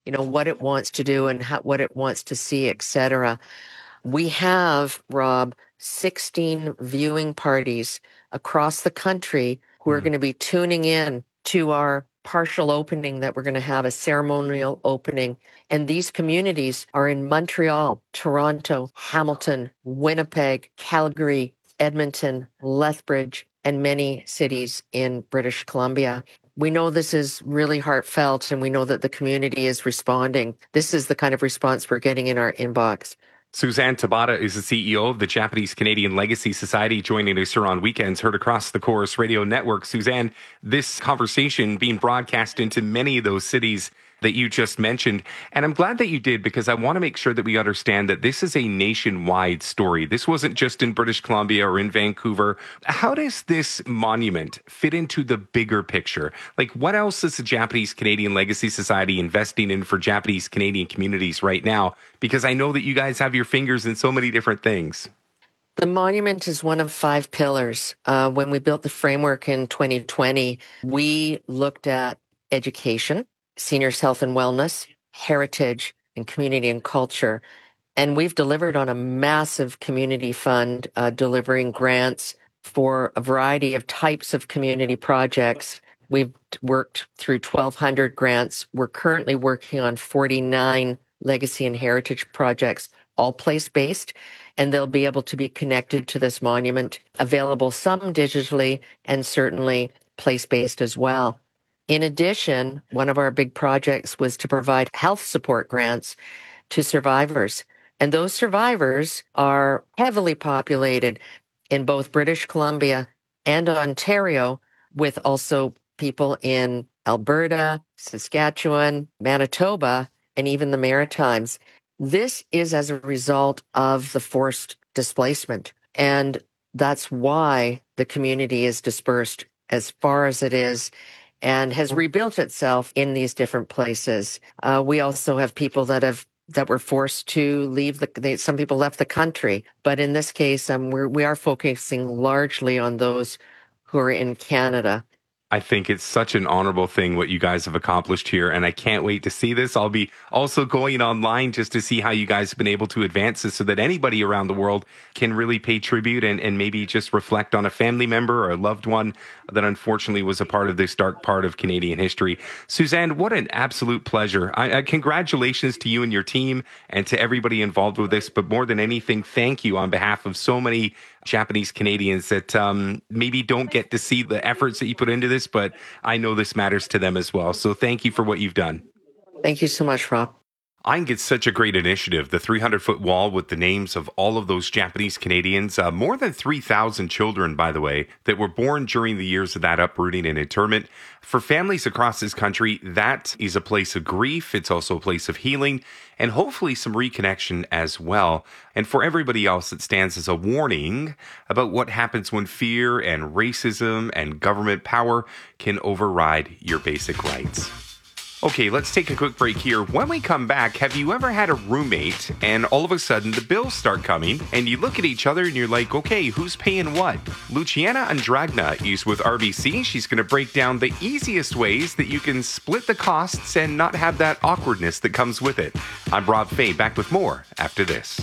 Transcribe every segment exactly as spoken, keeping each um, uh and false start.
you know, what it wants to do and how, what it wants to see, et cetera. We have, Rob, sixteen viewing parties across the country who are mm. going to be tuning in to our partial opening that we're going to have, a ceremonial opening. And these communities are in Montreal, Toronto, Hamilton, Winnipeg, Calgary, Edmonton, Lethbridge, and many cities in British Columbia. We know this is really heartfelt, and we know that the community is responding. This is the kind of response we're getting in our inbox. Suzanne Tabata is the C E O of the Japanese Canadian Legacy Society, joining us here on Weekends, heard across the Corus Radio Network. Suzanne, this conversation being broadcast into many of those cities that you just mentioned. And I'm glad that you did, because I want to make sure that we understand that this is a nationwide story. This wasn't just in British Columbia or in Vancouver. How does this monument fit into the bigger picture? Like, what else is the Japanese Canadian Legacy Society investing in for Japanese Canadian communities right now? Because I know that you guys have your fingers in so many different things. The monument is one of five pillars. Uh, when we built the framework in twenty twenty, we looked at education, seniors' health and wellness, heritage, and community and culture. And we've delivered on a massive community fund, uh, delivering grants for a variety of types of community projects. We've worked through twelve hundred grants. We're currently working on forty-nine legacy and heritage projects, all place-based, and they'll be able to be connected to this monument, available some digitally and certainly place-based as well. In addition, one of our big projects was to provide health support grants to survivors. And those survivors are heavily populated in both British Columbia and Ontario, with also people in Alberta, Saskatchewan, Manitoba, and even the Maritimes. This is as a result of the forced displacement. And that's why the community is dispersed as far as it is, and has rebuilt itself in these different places. Uh, we also have people that have that were forced to leave. The they, some people left the country, but in this case, um, we're, we are focusing largely on those who are in Canada. I think it's such an honorable thing what you guys have accomplished here, and I can't wait to see this. I'll be also going online just to see how you guys have been able to advance this so that anybody around the world can really pay tribute and, and maybe just reflect on a family member or a loved one that unfortunately was a part of this dark part of Canadian history. Suzanne, what an absolute pleasure. I, I, congratulations to you and your team and to everybody involved with this, but more than anything, thank you on behalf of so many Japanese Canadians that um, maybe don't get to see the efforts that you put into this, but I know this matters to them as well. So thank you for what you've done. Thank you so much, Rob. I think it's such a great initiative, the three hundred foot wall with the names of all of those Japanese Canadians, uh, more than three thousand children, by the way, that were born during the years of that uprooting and internment. For families across this country, that is a place of grief. It's also a place of healing and hopefully some reconnection as well. And for everybody else, it stands as a warning about what happens when fear and racism and government power can override your basic rights. Okay, let's take a quick break here. When we come back, have you ever had a roommate and all of a sudden the bills start coming and you look at each other and you're like, okay, who's paying what? Luciana Andragna is with R B C. She's going to break down the easiest ways that you can split the costs and not have that awkwardness that comes with it. I'm Rob Fay, back with more after this.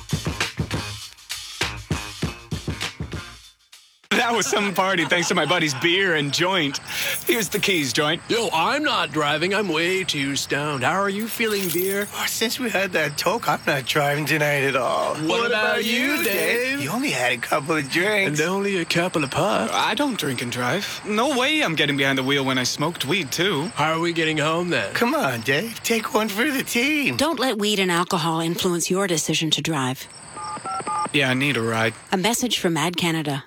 That was some party thanks to my buddy's beer and joint. Here's the keys, joint. Yo, I'm not driving. I'm way too stoned. How are you feeling, beer? Oh, since we had that talk, I'm not driving tonight at all. What, what about, about you, Dave? You only had a couple of drinks. And only a couple of puffs. I don't drink and drive. No way I'm getting behind the wheel when I smoked weed, too. How are we getting home, then? Come on, Dave. Take one for the team. Don't let weed and alcohol influence your decision to drive. Yeah, I need a ride. A message from Ad Canada.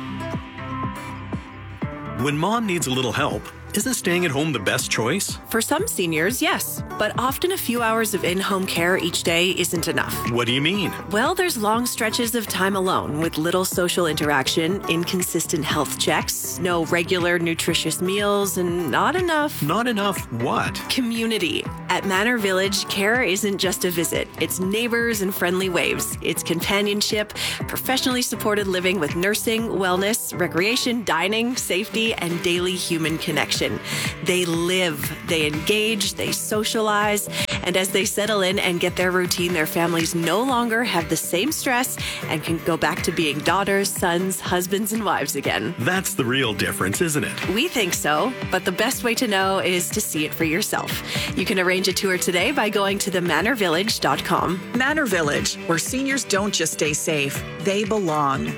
When mom needs a little help, isn't staying at home the best choice? For some seniors, yes. But often a few hours of in-home care each day isn't enough. What do you mean? Well, there's long stretches of time alone with little social interaction, inconsistent health checks, no regular nutritious meals, and not enough... Not enough what? Community. At Manor Village, care isn't just a visit. It's neighbors and friendly waves. It's companionship, professionally supported living with nursing, wellness, recreation, dining, safety, and daily human connection. They live, they engage, they socialize, And as they settle in and get their routine, their families no longer have the same stress and can go back to being daughters, sons, husbands, and wives again. That's the real difference, isn't it? We think so, but the best way to know is to see it for yourself. You can arrange a tour today by going to the manor village dot com. Manor Village, where seniors don't just stay safe, they belong.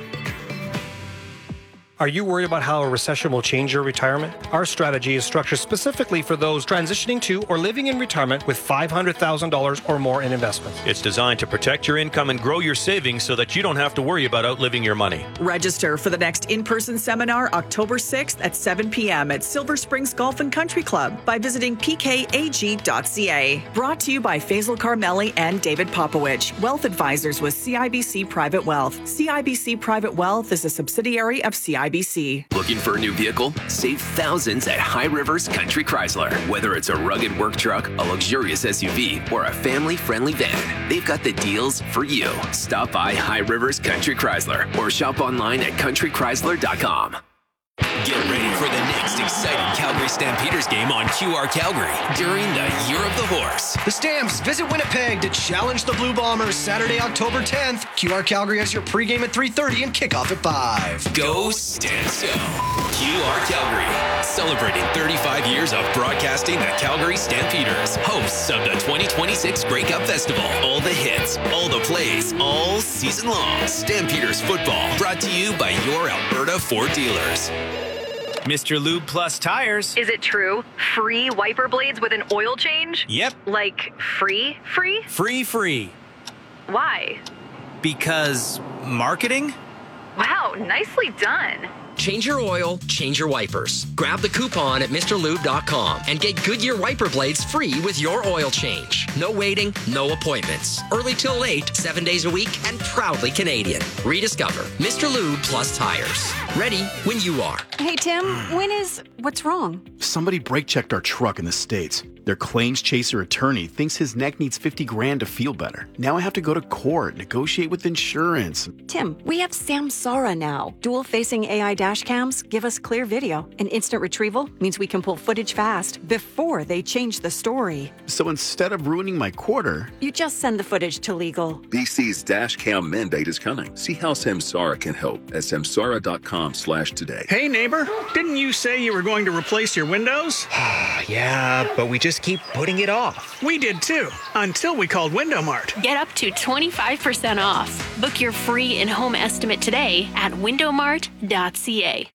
Are you worried about how a recession will change your retirement? Our strategy is structured specifically for those transitioning to or living in retirement with five hundred thousand dollars or more in investments. It's designed to protect your income and grow your savings so that you don't have to worry about outliving your money. Register for the next in-person seminar October sixth at seven p.m. at Silver Springs Golf and Country Club by visiting p k a g dot c a. Brought to you by Faisal Carmelli and David Popowich, Wealth Advisors with C I B C Private Wealth. C I B C Private Wealth is a subsidiary of C I B C. Looking for a new vehicle? Save thousands at High Rivers Country Chrysler. Whether it's a rugged work truck, a luxurious S U V, or a family-friendly van, they've got the deals for you. Stop by High Rivers Country Chrysler or shop online at country chrysler dot com. Get ready for the next exciting Calgary Stampeders game on Q R Calgary during the Year of the Horse. The Stamps visit Winnipeg to challenge the Blue Bombers Saturday, October tenth. Q R Calgary has your pregame at three thirty and kickoff at five. Go Stamps Go! Q R Calgary, celebrating thirty-five years of broadcasting the Calgary Stampeders, hosts of the twenty twenty-six Grey Cup Festival. All the hits, all the plays, all season long. Stampeders football, brought to you by your Alberta Ford dealers. Mister Lube Plus Tires. Is it true? Free wiper blades with an oil change? Yep. Like free, free? Free, free. Why? Because marketing? Wow, nicely done. Change your oil, change your wipers. Grab the coupon at Mr Lube dot com and get Goodyear wiper blades free with your oil change. No waiting, no appointments. Early till late, seven days a week, and proudly Canadian. Rediscover Mister Lube Plus Tires. Ready when you are. Hey, Tim, when is... What's wrong? Somebody brake-checked our truck in the States. Their claims chaser attorney thinks his neck needs fifty grand to feel better. Now I have to go to court, negotiate with insurance. Tim, we have Samsara now. Dual-facing A I dash cams give us clear video. And instant retrieval means we can pull footage fast before they change the story. So instead of ruining my quarter... You just send the footage to legal. B C's dash cam mandate is coming. See how Samsara can help at samsara dot com slash today. Hey, neighbor, didn't you say you were going to replace your windows? Yeah, but we just keep putting it off. We did too, until we called Window Mart. Get up to twenty-five percent off. Book your free in-home estimate today at window mart dot c a.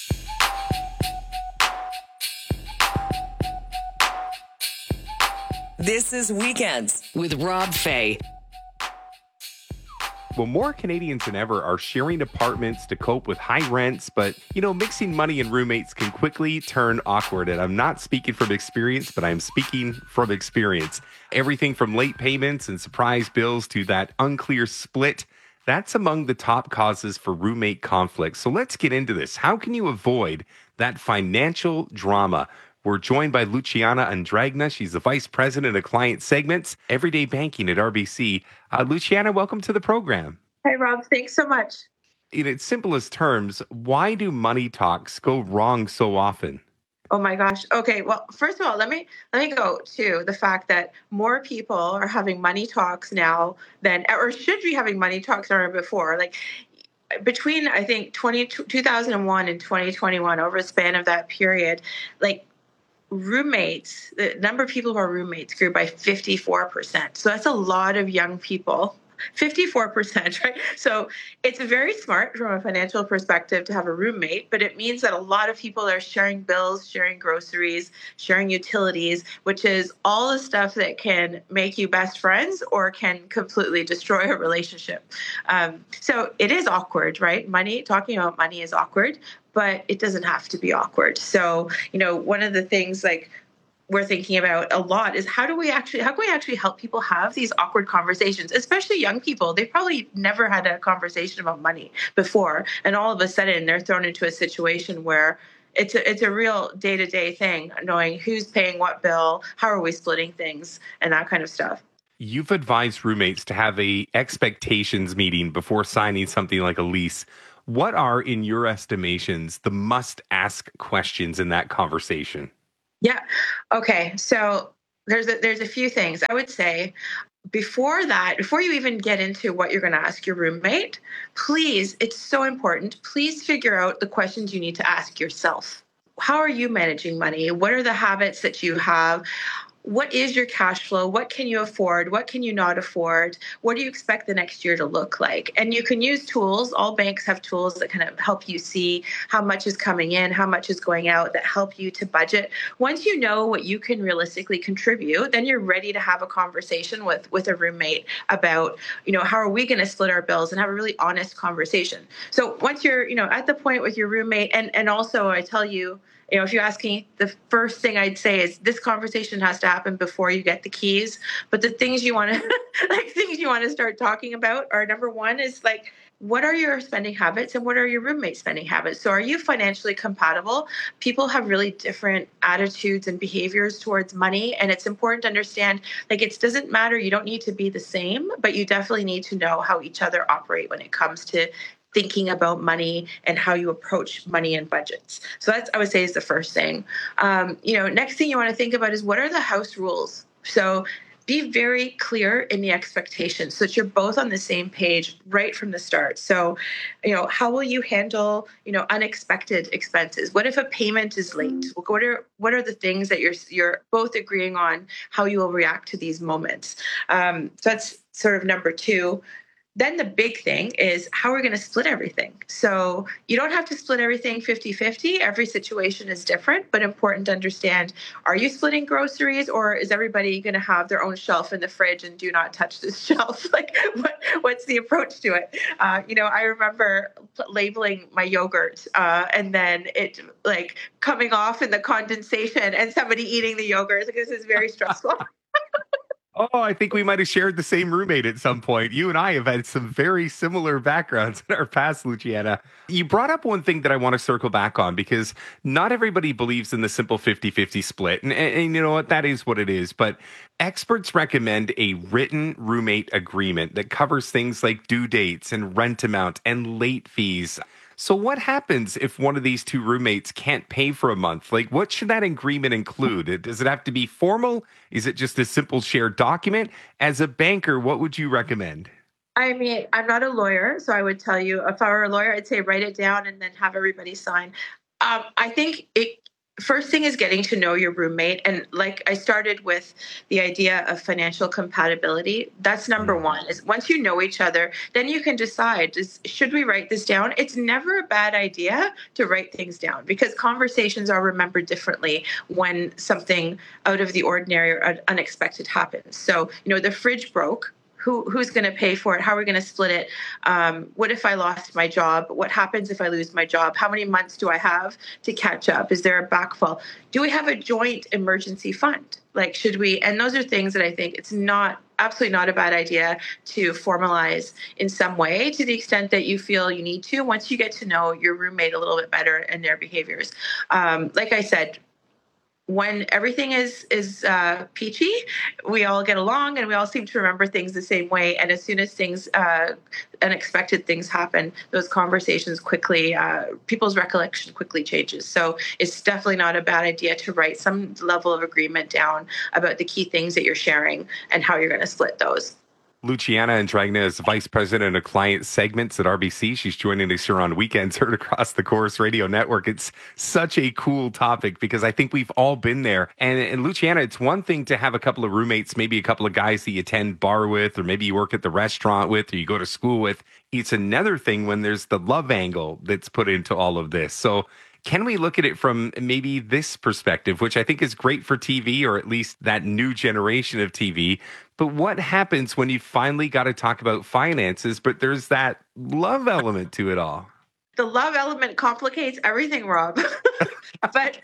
This is Weekends with Rob Fay. Well, more Canadians than ever are sharing apartments to cope with high rents, but, you know, mixing money and roommates can quickly turn awkward. And I'm not speaking from experience, but I'm speaking from experience. Everything from late payments and surprise bills to that unclear split, that's among the top causes for roommate conflict. So let's get into this. How can you avoid that financial drama? We're joined by Luciana Andragna. She's the Vice President of Client Segments, Everyday Banking at R B C. Uh, Luciana, welcome to the program. Hey, Rob. Thanks so much. In its simplest terms, why do money talks go wrong so often? Oh my gosh. Okay. Well, first of all, let me let me go to the fact that more people are having money talks now than, or should be having money talks than before. Like between, I think, twenty, two thousand one and twenty twenty-one, over a span of that period, like roommates, the number of people who are roommates grew by fifty-four percent. So that's a lot of young people. fifty-four percent, right? So it's very smart from a financial perspective to have a roommate, but it means that a lot of people are sharing bills, sharing groceries, sharing utilities, which is all the stuff that can make you best friends or can completely destroy a relationship. Um, so it is awkward, right? Money, talking about money is awkward, but it doesn't have to be awkward. So, you know, one of the things like we're thinking about a lot is how do we actually, how can we actually help people have these awkward conversations, especially young people? They've probably never had a conversation about money before. And all of a sudden they're thrown into a situation where it's a, it's a real day-to-day thing, knowing who's paying what bill, how are we splitting things, and that kind of stuff. You've advised roommates to have a expectations meeting before signing something like a lease. What are, in your estimations, the must-ask questions in that conversation? Yeah. Okay. So there's a, there's a few things I would say. Before that, before you even get into what you're going to ask your roommate, please, it's so important, please figure out the questions you need to ask yourself. How are you managing money? What are the habits that you have? What is your cash flow? What can you afford? What can you not afford? What do you expect the next year to look like? And you can use tools. All banks have tools that kind of help you see how much is coming in, how much is going out, that help you to budget. Once you know what you can realistically contribute, then you're ready to have a conversation with, with a roommate about, you know, how are we going to split our bills, and have a really honest conversation. So once you're, you know, at the point with your roommate, and, and also I tell you, you know, if you ask me, the first thing I'd say is this conversation has to happen before you get the keys. But the things you want to, like things you want to start talking about are, number one is like, what are your spending habits and what are your roommate's spending habits? So are you financially compatible? People have really different attitudes and behaviors towards money. And it's important to understand, like, it doesn't matter. You don't need to be the same, but you definitely need to know how each other operate when it comes to thinking about money and how you approach money and budgets. So that's, I would say, is the first thing. Um, you know, next thing you want to think about is what are the house rules? So be very clear in the expectations so that you're both on the same page right from the start. So, you know, how will you handle, you know, unexpected expenses? What if a payment is late? What are what are the things that you're you're both agreeing on how you will react to these moments? Um, so that's sort of number two. Then the big thing is how we're going to split everything. So you don't have to split everything fifty-fifty. Every situation is different, but important to understand, are you splitting groceries, or is everybody going to have their own shelf in the fridge and do not touch this shelf? Like, what, what's the approach to it? Uh, you know, I remember labeling my yogurt uh, and then it like coming off in the condensation and somebody eating the yogurt. Like, this is very stressful. Oh, I think we might have shared the same roommate at some point. You and I have had some very similar backgrounds in our past, Luciana. You brought up one thing that I want to circle back on, because not everybody believes in the simple fifty-fifty split. And, and, and you know what? That is what it is. But experts recommend a written roommate agreement that covers things like due dates and rent amount and late fees. So what happens if one of these two roommates can't pay for a month? Like, what should that agreement include? Does it have to be formal? Is it just a simple shared document? As a banker, what would you recommend? I mean, I'm not a lawyer, so I would tell you, if I were a lawyer, I'd say write it down and then have everybody sign. Um, I think it First thing is getting to know your roommate. And like I started with the idea of financial compatibility, that's number one. Is once you know each other, then you can decide, is, should we write this down? It's never a bad idea to write things down, because conversations are remembered differently when something out of the ordinary or unexpected happens. So, you know, the fridge broke. Who, who's going to pay for it? How are we going to split it? Um, what if I lost my job? What happens if I lose my job? How many months do I have to catch up? Is there a backfall? Do we have a joint emergency fund? Like, should we? And those are things that I think it's not, absolutely not a bad idea to formalize in some way, to the extent that you feel you need to, once you get to know your roommate a little bit better and their behaviors. Um, like I said, when everything is is uh, peachy, we all get along and we all seem to remember things the same way. And as soon as things, uh, unexpected things happen, those conversations quickly, uh, people's recollection quickly changes. So it's definitely not a bad idea to write some level of agreement down about the key things that you're sharing and how you're going to split those. Luciana Andregna is Vice President of Client Segments at R B C. She's joining us here on Weekends, heard across the Corus Radio Network. It's such a cool topic because I think we've all been there. And, and Luciana, it's one thing to have a couple of roommates, maybe a couple of guys that you attend bar with, or maybe you work at the restaurant with, or you go to school with. It's another thing when there's the love angle that's put into all of this. So can we look at it from maybe this perspective, which I think is great for T V, or at least that new generation of T V? But what happens when you finally got to talk about finances, but there's that love element to it all? The love element complicates everything, Rob. but,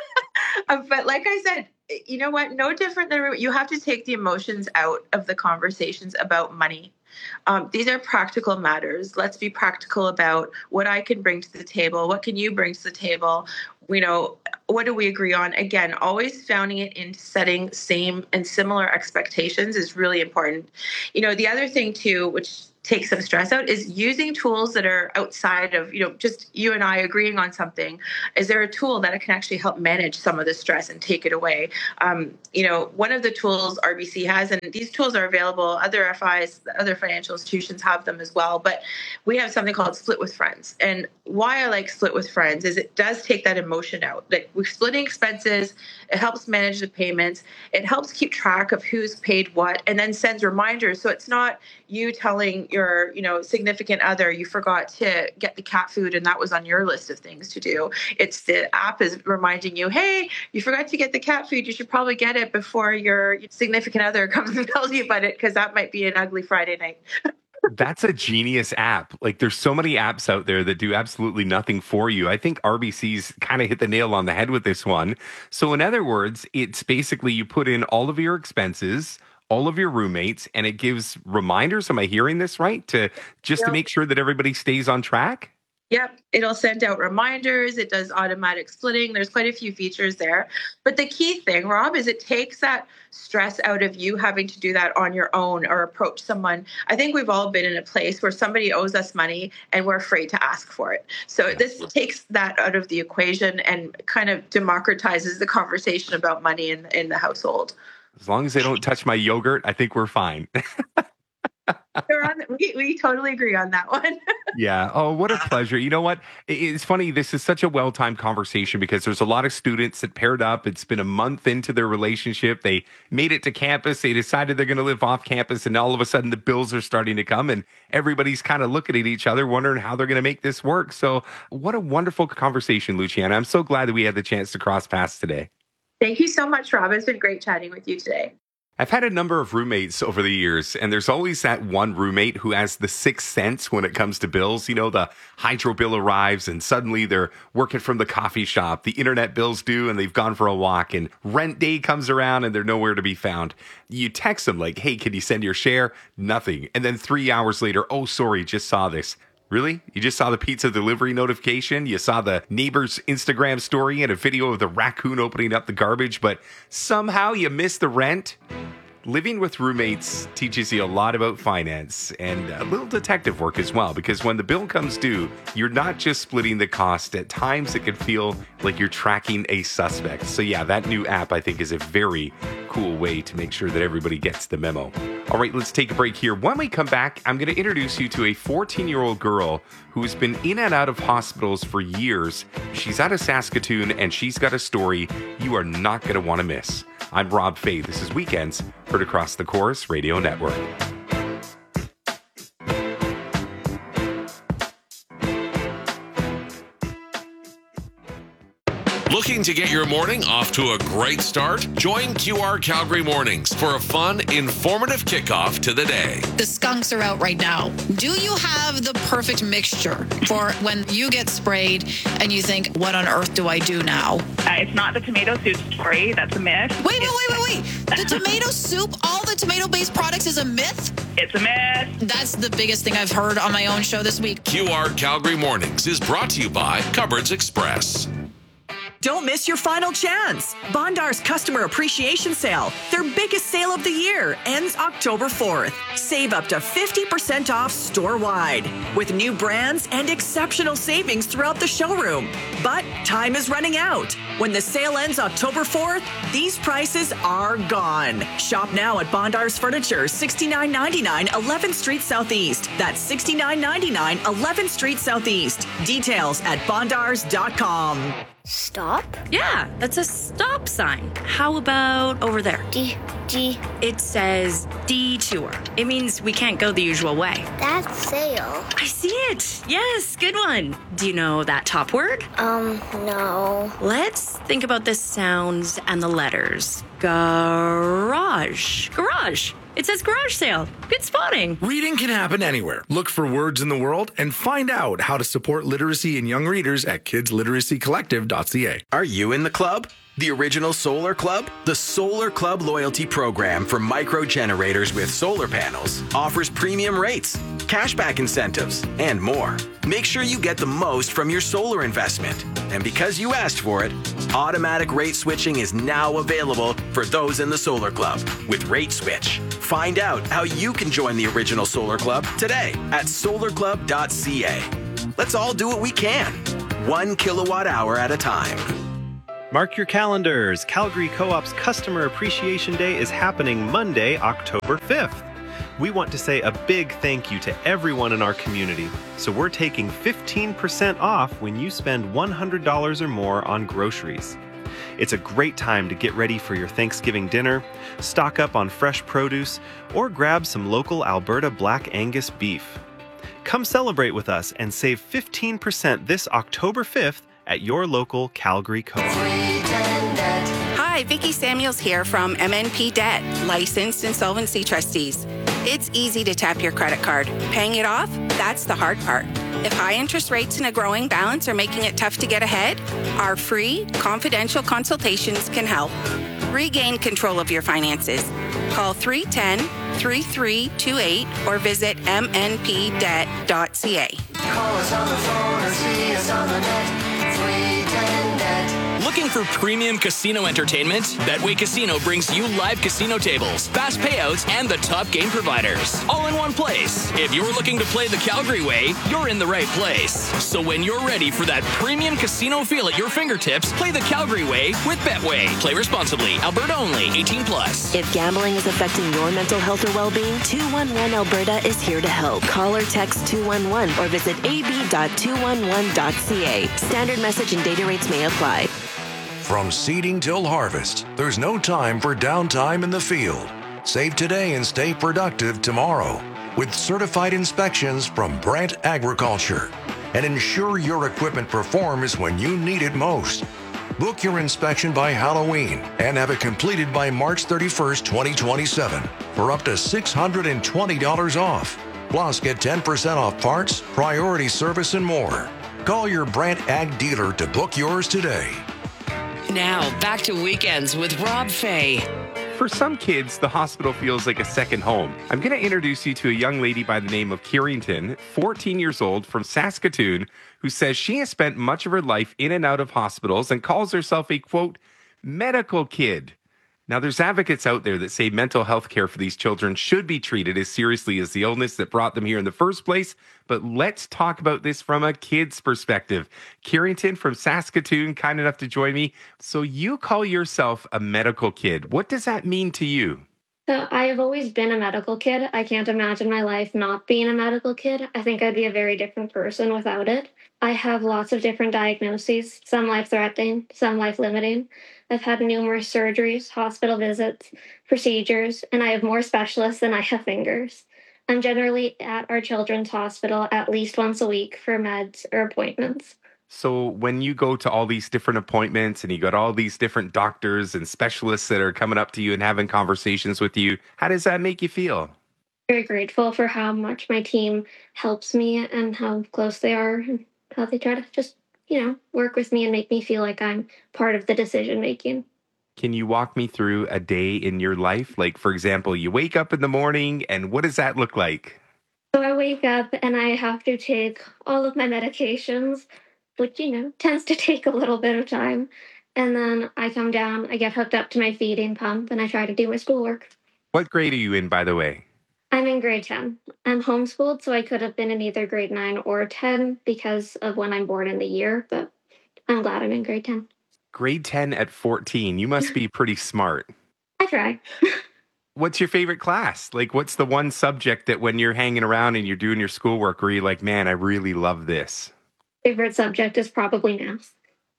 but like I said, you know what? No different than you have to take the emotions out of the conversations about money. Um, these are practical matters. Let's be practical about what I can bring to the table. What can you bring to the table? You know, what do we agree on? Again, always founding it in setting same and similar expectations is really important. You know, the other thing too, which take some stress out is using tools that are outside of, you know, just you and I agreeing on something. Is there a tool that can actually help manage some of the stress and take it away? Um, you know, one of the tools R B C has, and these tools are available, other F Is, other financial institutions have them as well, but we have something called Split with Friends. And why I like Split with Friends is it does take that emotion out. Like, we're splitting expenses, it helps manage the payments, it helps keep track of who's paid what, and then sends reminders. So it's not you telling your, you know, significant other you forgot to get the cat food and that was on your list of things to do. It's the app is reminding you, hey, you forgot to get the cat food. You should probably get it before your significant other comes and tells you about it, because that might be an ugly Friday night. That's a genius app. Like, there's so many apps out there that do absolutely nothing for you. I think R B C's kind of hit the nail on the head with this one. So in other words, it's basically you put in all of your expenses, all of your roommates, and it gives reminders. Am I hearing this right? To just Yep. to make sure that everybody stays on track? Yep. It'll send out reminders. It does automatic splitting. There's quite a few features there. But the key thing, Rob, is it takes that stress out of you having to do that on your own or approach someone. I think we've all been in a place where somebody owes us money and we're afraid to ask for it. So this takes that out of the equation and kind of democratizes the conversation about money in, in the household. As long as they don't touch my yogurt, I think we're fine. They're on, we, we totally agree on that one. Yeah. Oh, what a pleasure. You know what? It- It's funny. This is such a well-timed conversation because there's a lot of students that paired up. It's been a month into their relationship. They made it to campus. They decided they're going to live off campus. And all of a sudden the bills are starting to come and everybody's kind of looking at each other, wondering how they're going to make this work. So what a wonderful conversation, Luciana. I'm so glad that we had the chance to cross paths today. Thank you so much, Rob. It's been great chatting with you today. I've had a number of roommates over the years, and there's always that one roommate who has the sixth sense when it comes to bills. You know, the hydro bill arrives, and suddenly they're working from the coffee shop. The internet bill's due, and they've gone for a walk, and rent day comes around, and they're nowhere to be found. You text them like, hey, can you send your share? Nothing. And then three hours later, oh, sorry, just saw this. Really? You just saw the pizza delivery notification? You saw the neighbor's Instagram story and a video of the raccoon opening up the garbage, but somehow you missed the rent? Living with roommates teaches you a lot about finance and a little detective work as well, because when the bill comes due, you're not just splitting the cost. At times, it can feel like you're tracking a suspect. So yeah, that new app, I think, is a very cool way to make sure that everybody gets the memo. All right, let's take a break here. When we come back, I'm going to introduce you to a fourteen-year-old girl who's been in and out of hospitals for years. She's out of Saskatoon, and she's got a story you are not going to want to miss. I'm Rob Fay. This is Weekends, heard across the Chorus Radio Network. Looking to get your morning off to a great start? Join Q R Calgary Mornings for a fun, informative kickoff to the day. The skunks are out right now. Do you have the perfect mixture for when you get sprayed and you think, what on earth do I do now? Uh, it's not the tomato soup story. That's a myth. Wait, wait, wait, wait, wait. The tomato soup, all the tomato-based products is a myth? It's a myth. That's the biggest thing I've heard on my own show this week. Q R Calgary Mornings is brought to you by Cupboards Express. Don't miss your final chance. Bondar's Customer Appreciation Sale, their biggest sale of the year, ends October fourth. Save up to fifty percent off store-wide with new brands and exceptional savings throughout the showroom. But time is running out. When the sale ends October fourth, these prices are gone. Shop now at Bondar's Furniture, sixty-nine ninety-nine eleventh Street Southeast. That's sixty-nine ninety-nine eleventh Street Southeast. Details at bondars dot com. Stop? Yeah, that's a stop sign. How about over there? D, D. It says detour. It means we can't go the usual way. That's sale. I see it. Yes, good one. Do you know that top word? Um, no. Let's think about the sounds and the letters. Garage. Garage. It says garage sale. Good spotting. Reading can happen anywhere. Look for words in the world and find out how to support literacy in young readers at kids literacy collective dot c a. Are you in the club? The original Solar Club? The Solar Club loyalty program for micro generators with solar panels offers premium rates, cashback incentives, and more. Make sure you get the most from your solar investment. And because you asked for it, automatic rate switching is now available for those in the Solar Club with Rate Switch. Find out how you can join the Original Solar Club today at solar club dot c a. Let's all do what we can, one kilowatt hour at a time. Mark your calendars. Calgary Co-op's Customer Appreciation Day is happening Monday, October fifth. We want to say a big thank you to everyone in our community, so we're taking fifteen percent off when you spend one hundred dollars or more on groceries. It's a great time to get ready for your Thanksgiving dinner, stock up on fresh produce, or grab some local Alberta Black Angus beef. Come celebrate with us and save fifteen percent this October fifth at your local Calgary Co-op. Hi, Vicki Samuels here from M N P Debt, licensed insolvency trustees. It's easy to tap your credit card. Paying it off, that's the hard part. If high interest rates and a growing balance are making it tough to get ahead, our free, confidential consultations can help. Regain control of your finances. Call three one zero, three three two eight or visit m n p debt dot c a. Call us on the phone or see us on the net. three ten net. Looking for premium casino entertainment? Betway Casino brings you live casino tables, fast payouts, and the top game providers, all in one place. If you're looking to play the Calgary way, you're in the right place. So when you're ready for that premium casino feel at your fingertips, play the Calgary way with Betway. Play responsibly. Alberta only. eighteen plus. If gambling is affecting your mental health or well-being, two one one Alberta is here to help. Call or text two one one or visit a b dot two one one dot c a. Standard message and data rates may apply. From seeding till harvest, there's no time for downtime in the field. Save today and stay productive tomorrow with certified inspections from Brandt Agriculture. And ensure your equipment performs when you need it most. Book your inspection by Halloween and have it completed by March thirty-first, twenty twenty-seven for up to six hundred twenty dollars off. Plus, get ten percent off parts, priority service, and more. Call your Brandt Ag dealer to book yours today. Now, back to Weekends with Rob Fay. For some kids, the hospital feels like a second home. I'm going to introduce you to a young lady by the name of Kierington, fourteen years old, from Saskatoon, who says she has spent much of her life in and out of hospitals and calls herself a, quote, medical kid. Now, there's advocates out there that say mental health care for these children should be treated as seriously as the illness that brought them here in the first place. But let's talk about this from a kid's perspective. Kierington from Saskatoon, kind enough to join me. So you call yourself a medical kid. What does that mean to you? So I've always been a medical kid. I can't imagine my life not being a medical kid. I think I'd be a very different person without it. I have lots of different diagnoses, some life-threatening, some life-limiting. I've had numerous surgeries, hospital visits, procedures, and I have more specialists than I have fingers. I'm generally at our children's hospital at least once a week for meds or appointments. So when you go to all these different appointments and you got all these different doctors and specialists that are coming up to you and having conversations with you, how does that make you feel? Very grateful for how much my team helps me and how close they are and how they try to just, you know, work with me and make me feel like I'm part of the decision making. Can you walk me through a day in your life? Like, for example, you wake up in the morning and what does that look like? So I wake up and I have to take all of my medications, which, you know, tends to take a little bit of time. And then I come down, I get hooked up to my feeding pump, and I try to do my schoolwork. What grade are you in, by the way? I'm in grade ten. I'm homeschooled, so I could have been in either grade nine or ten because of when I'm born in the year, but I'm glad I'm in grade ten. Grade ten at fourteen. You must be pretty smart. I try. What's your favorite class? Like, what's the one subject that when you're hanging around and you're doing your schoolwork where you're like, man, I really love this? Favorite subject is probably math.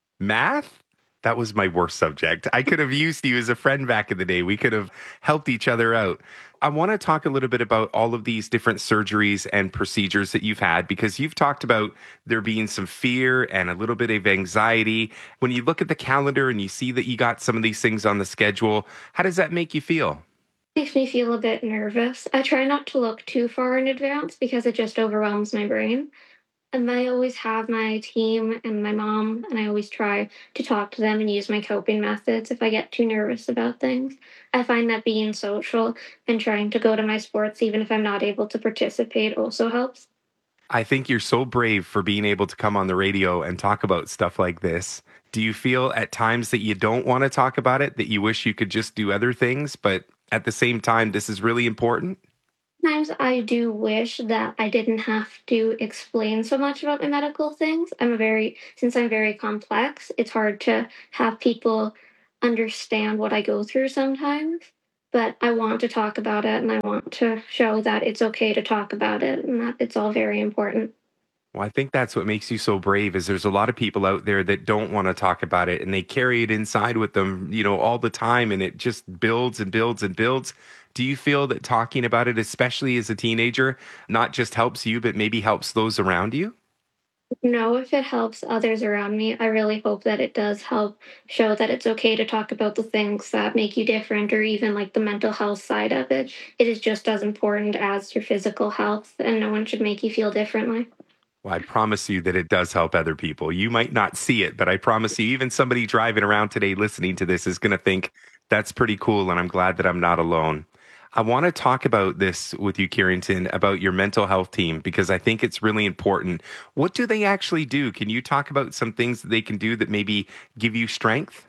Math? That was my worst subject. I could have used you as a friend back in the day. We could have helped each other out. I want to talk a little bit about all of these different surgeries and procedures that you've had, because you've talked about there being some fear and a little bit of anxiety. When you look at the calendar and you see that you got some of these things on the schedule, how does that make you feel? Makes me feel a bit nervous. I try not to look too far in advance because it just overwhelms my brain. And I always have my team and my mom, and I always try to talk to them and use my coping methods if I get too nervous about things. I find that being social and trying to go to my sports, even if I'm not able to participate, also helps. I think you're so brave for being able to come on the radio and talk about stuff like this. Do you feel at times that you don't want to talk about it, that you wish you could just do other things, but at the same time, this is really important? Sometimes I do wish that I didn't have to explain so much about my medical things. I'm a very, since I'm very complex, it's hard to have people understand what I go through sometimes. But I want to talk about it and I want to show that it's okay to talk about it and that it's all very important. Well, I think that's what makes you so brave is there's a lot of people out there that don't want to talk about it and they carry it inside with them, you know, all the time and it just builds and builds and builds. Do you feel that talking about it, especially as a teenager, not just helps you, but maybe helps those around you? No, if it helps others around me, I really hope that it does help show that it's okay to talk about the things that make you different or even like the mental health side of it. It is just as important as your physical health and no one should make you feel differently. Well, I promise you that it does help other people. You might not see it, but I promise you, even somebody driving around today listening to this is going to think that's pretty cool. And I'm glad that I'm not alone. I want to talk about this with you, Carrington, about your mental health team, because I think it's really important. What do they actually do? Can you talk about some things that they can do that maybe give you strength?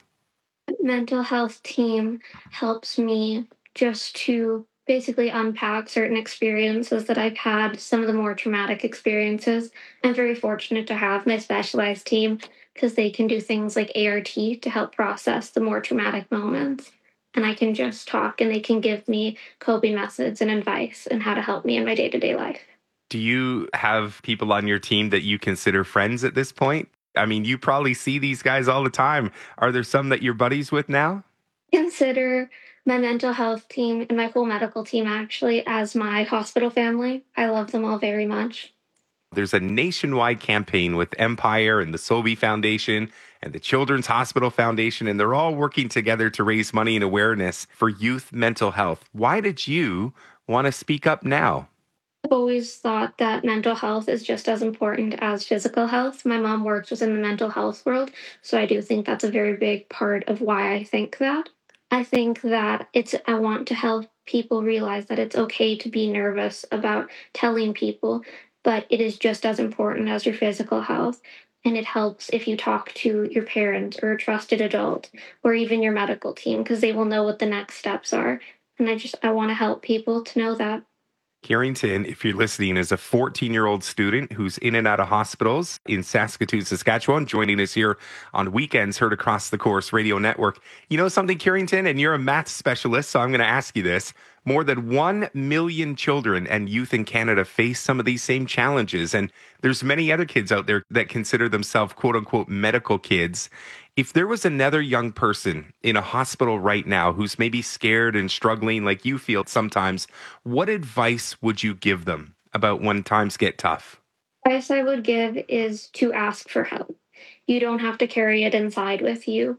Mental health team helps me just to basically unpack certain experiences that I've had, some of the more traumatic experiences. I'm very fortunate to have my specialized team because they can do things like A R T to help process the more traumatic moments. And I can just talk and they can give me coping methods and advice and how to help me in my day-to-day life. Do you have people on your team that you consider friends at this point? I mean, you probably see these guys all the time. Are there some that you're buddies with now? Consider my mental health team and my whole medical team actually as my hospital family. I love them all very much. There's a nationwide campaign with Empire and the Sobey Foundation and the Children's Hospital Foundation, and they're all working together to raise money and awareness for youth mental health. Why did you want to speak up now? I've always thought that mental health is just as important as physical health. My mom works within the mental health world, so I do think that's a very big part of why I think that. I think that it's, I want to help people realize that it's okay to be nervous about telling people, but it is just as important as your physical health. And it helps if you talk to your parents or a trusted adult or even your medical team because they will know what the next steps are. And I just, I want to help people to know that. Carrington, if you're listening, is a fourteen-year-old student who's in and out of hospitals in Saskatoon, Saskatchewan, joining us here on Weekends, heard across the Course Radio Network. You know something, Carrington, and you're a math specialist, so I'm going to ask you this. More than one million children and youth in Canada face some of these same challenges, and there's many other kids out there that consider themselves quote-unquote medical kids. If there was another young person in a hospital right now who's maybe scared and struggling like you feel sometimes, what advice would you give them about when times get tough? Advice I would give is to ask for help. You don't have to carry it inside with you.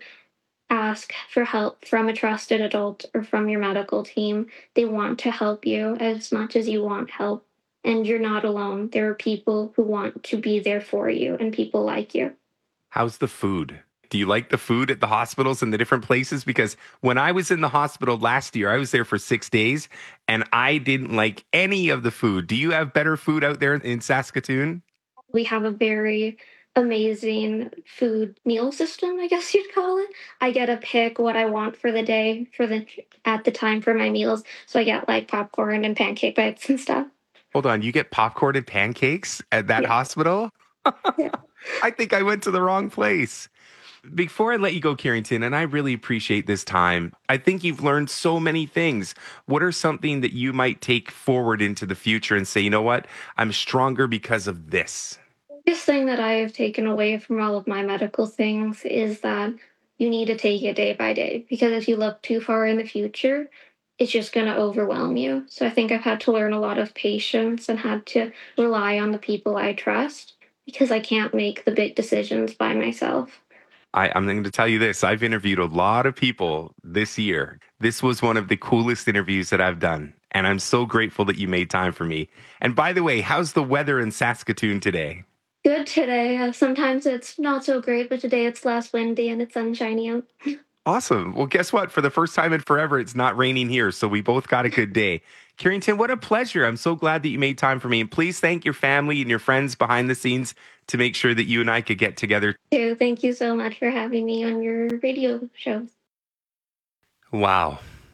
Ask for help from a trusted adult or from your medical team. They want to help you as much as you want help. And you're not alone. There are people who want to be there for you and people like you. How's the food? Do you like the food at the hospitals and the different places? Because when I was in the hospital last year, I was there for six days and I didn't like any of the food. Do you have better food out there in Saskatoon? We have a very amazing food meal system, I guess you'd call it. I get to pick what I want for the day for the at the time for my meals. So I get like popcorn and pancake bites and stuff. Hold on, you get popcorn and pancakes at that yeah. hospital? Yeah. I think I went to the wrong place. Before I let you go, Carrington, and I really appreciate this time, I think you've learned so many things. What are something that you might take forward into the future and say, you know what, I'm stronger because of this? The biggest thing that I have taken away from all of my medical things is that you need to take it day by day, because if you look too far in the future, it's just going to overwhelm you. So I think I've had to learn a lot of patience and had to rely on the people I trust because I can't make the big decisions by myself. I, I'm going to tell you this. I've interviewed a lot of people this year. This was one of the coolest interviews that I've done. And I'm so grateful that you made time for me. And by the way, how's the weather in Saskatoon today? Good today. Uh, sometimes it's not so great, but today it's less windy and it's sunshiny out. Awesome. Well, guess what? For the first time in forever, it's not raining here. So we both got a good day. Carrington, what a pleasure. I'm so glad that you made time for me. And please thank your family and your friends behind the scenes to make sure that you and I could get together. Thank you so much for having me on your radio show. Wow.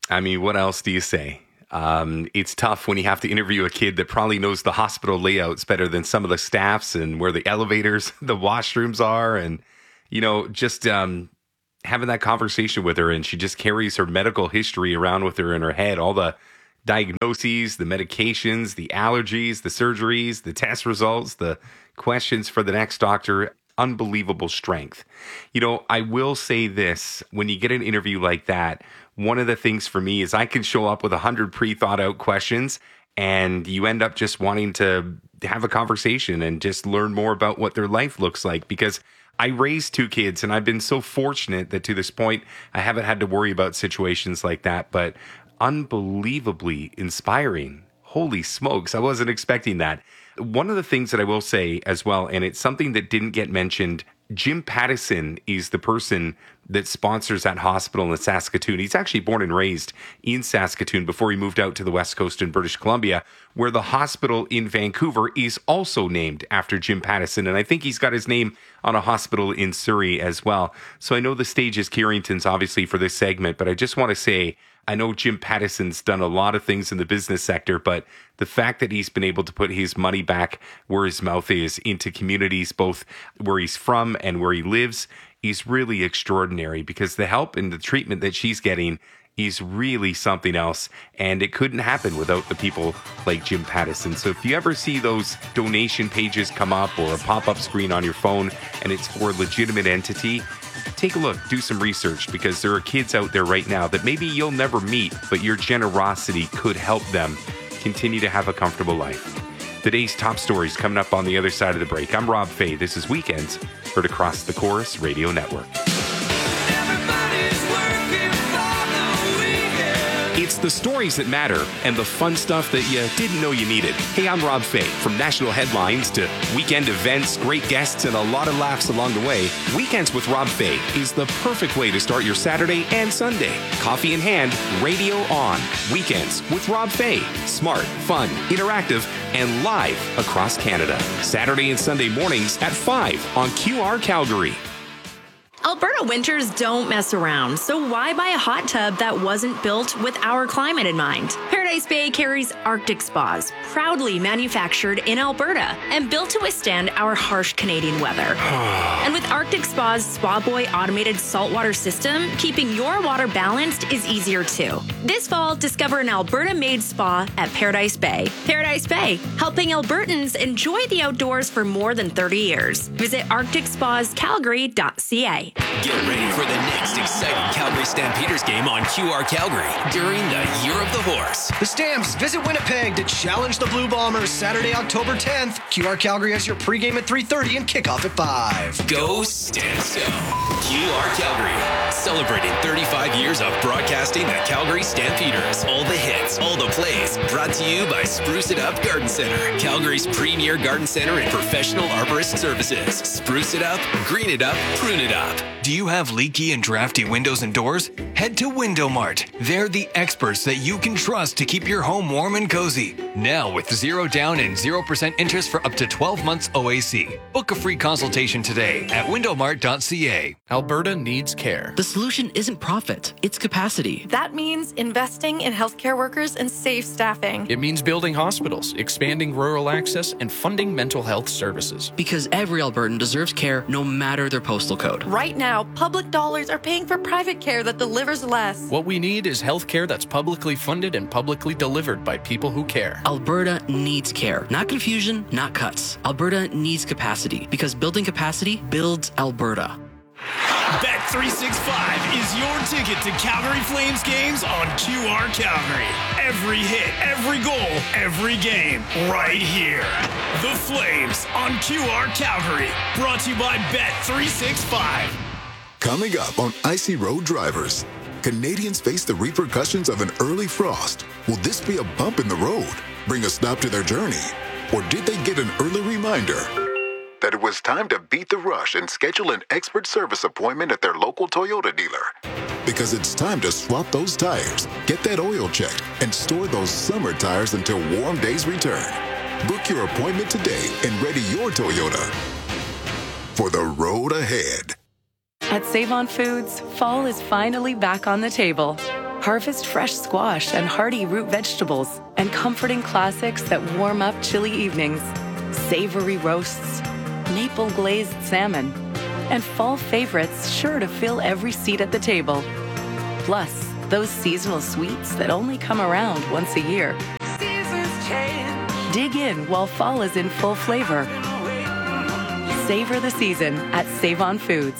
I mean, what else do you say? Um, it's tough when you have to interview a kid that probably knows the hospital layouts better than some of the staffs and where the elevators, the washrooms are. And, you know, just um, having that conversation with her, and she just carries her medical history around with her in her head, all the diagnoses, the medications, the allergies, the surgeries, the test results, the questions for the next doctor. Unbelievable strength. You know, I will say this, when you get an interview like that, one of the things for me is I can show up with a hundred pre-thought out questions, and you end up just wanting to have a conversation and just learn more about what their life looks like. Because I raised two kids, and I've been so fortunate that to this point, I haven't had to worry about situations like that, but unbelievably inspiring. Holy smokes, I wasn't expecting that. One of the things that I will say as well, and it's something that didn't get mentioned, Jim Pattison is the person that sponsors that hospital in Saskatoon. He's actually born and raised in Saskatoon before he moved out to the West Coast in British Columbia, where the hospital in Vancouver is also named after Jim Pattison. And I think he's got his name on a hospital in Surrey as well. So I know the stage is Carrington's, obviously, for this segment, but I just want to say, I know Jim Pattison's done a lot of things in the business sector, but the fact that he's been able to put his money back where his mouth is into communities, both where he's from and where he lives, is really extraordinary, because the help and the treatment that she's getting is really something else. And it couldn't happen without the people like Jim Pattison. So if you ever see those donation pages come up or a pop-up screen on your phone and it's for a legitimate entity, take a look, do some research, because there are kids out there right now that maybe you'll never meet, but your generosity could help them continue to have a comfortable life. Today's top stories coming up on the other side of the break. I'm Rob Fay. This is Weekends, heard across the Chorus Radio Network. It's the stories that matter and the fun stuff that you didn't know you needed. Hey, I'm Rob Fay. From national headlines to weekend events, great guests, and a lot of laughs along the way, Weekends with Rob Fay is the perfect way to start your Saturday and Sunday. Coffee in hand, radio on. Weekends with Rob Fay. Smart, fun, interactive, and live across Canada. Saturday and Sunday mornings at five on Q R Calgary. Alberta winters don't mess around, so why buy a hot tub that wasn't built with our climate in mind? Paradise Bay carries Arctic Spas, proudly manufactured in Alberta and built to withstand our harsh Canadian weather. And with Arctic Spa's Spa Boy automated saltwater system, keeping your water balanced is easier too. This fall, discover an Alberta-made spa at Paradise Bay. Paradise Bay, helping Albertans enjoy the outdoors for more than thirty years. Visit arctic spas calgary dot c a. Get ready for the next exciting Calgary Stampeders game on Q R Calgary during the Year of the Horse. The Stamps visit Winnipeg to challenge the Blue Bombers Saturday, October tenth. Q R Calgary has your pregame at three thirty and kickoff at five. Go Stamps Go! Q R Calgary, celebrating thirty-five years of broadcasting the Calgary Stampeders. All the hits, all the plays, brought to you by Spruce It Up Garden Center, Calgary's premier garden center and professional arborist services. Spruce it up, green it up, prune it up. Do you have leaky and drafty windows and doors? Head to Window Mart. They're the experts that you can trust to keep your home warm and cozy. Now with zero down and zero percent interest for up to twelve months O A C. Book a free consultation today at window mart dot c a. Alberta needs care. The solution isn't profit, it's capacity. That means investing in healthcare workers and safe staffing. It means building hospitals, expanding rural access, and funding mental health services. Because every Albertan deserves care no matter their postal code. Right now, public dollars are paying for private care that delivers less. What we need is health care that's publicly funded and publicly delivered by people who care. Alberta needs care. Not confusion, not cuts. Alberta needs capacity, because building capacity builds Alberta. Bet three sixty-five is your ticket to Calgary Flames games on Q R Calgary. Every hit, every goal, every game, right here. The Flames on Q R Calgary. Brought to you by Bet three sixty-five. Coming up on Icy Road Drivers, Canadians face the repercussions of an early frost. Will this be a bump in the road, bring a stop to their journey? Or did they get an early reminder that it was time to beat the rush and schedule an expert service appointment at their local Toyota dealer? Because it's time to swap those tires, get that oil checked, and store those summer tires until warm days return. Book your appointment today and ready your Toyota for the road ahead. At Save On Foods, fall is finally back on the table. Harvest fresh squash and hearty root vegetables, and comforting classics that warm up chilly evenings. Savory roasts, maple glazed salmon, and fall favorites sure to fill every seat at the table. Plus, those seasonal sweets that only come around once a year. Seasons change. Dig in while fall is in full flavor. Savor the season at Save-On Foods.